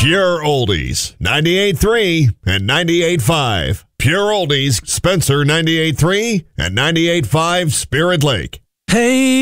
Pure Oldies, 98.3 and 98.5. Pure Oldies, Spencer 98.3 and 98.5 Spirit Lake. Hey.